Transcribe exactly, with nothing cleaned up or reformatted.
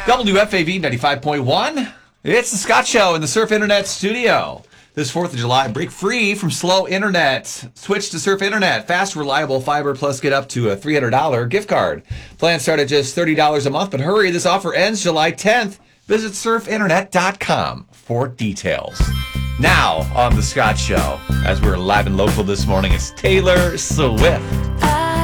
W F A V ninety-five point one. It's the Scott Show in the Surf Internet studio. This fourth of July, break free from slow internet. Switch to Surf Internet. Fast, reliable fiber, plus get up to a three hundred dollars gift card. Plans start at just thirty dollars a month, but hurry, this offer ends July tenth. Visit surf internet dot com for details. Now, on the Scott Show, as we're live and local this morning, it's Taylor Swift.